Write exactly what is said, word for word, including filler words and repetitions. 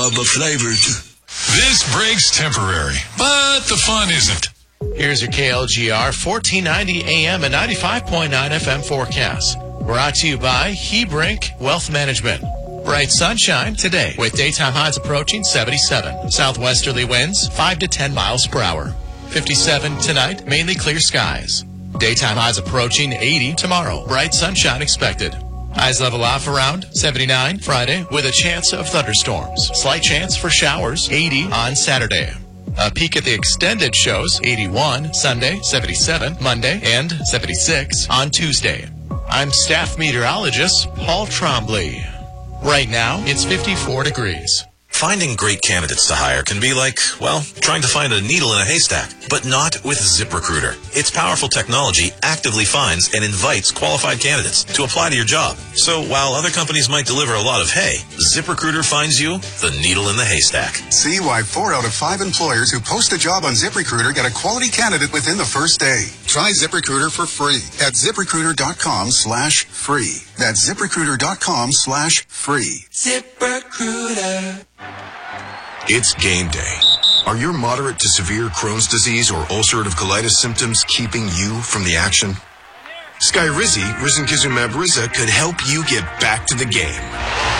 of a flavor too. This break's temporary, but the fun isn't. Here's your K L G R fourteen ninety A M and ninety-five point nine F M forecast. Brought to you by Hebrink Wealth Management. Bright sunshine today with daytime highs approaching seventy-seven. Southwesterly winds five to ten miles per hour. fifty-seven tonight, mainly clear skies. Daytime highs approaching eighty tomorrow. Bright sunshine expected. Highs level off around seventy-nine Friday with a chance of thunderstorms. Slight chance for showers, eighty on Saturday. A peek at the extended shows, eighty-one Sunday, seventy-seven Monday, and seventy-six on Tuesday. I'm staff meteorologist Paul Trombley. Right now, it's fifty-four degrees. Finding great candidates to hire can be like, well, trying to find a needle in a haystack, but not with ZipRecruiter. Its powerful technology actively finds and invites qualified candidates to apply to your job. So while other companies might deliver a lot of hay, ZipRecruiter finds you the needle in the haystack. See why four out of five employers who post a job on ZipRecruiter get a quality candidate within the first day. Try ZipRecruiter for free at ZipRecruiter.com slash free. That's ZipRecruiter.com slash free. ZipRecruiter. It's game day. Are your moderate to severe Crohn's disease or ulcerative colitis symptoms keeping you from the action? Skyrizi, risankizumab Riza, could help you get back to the game.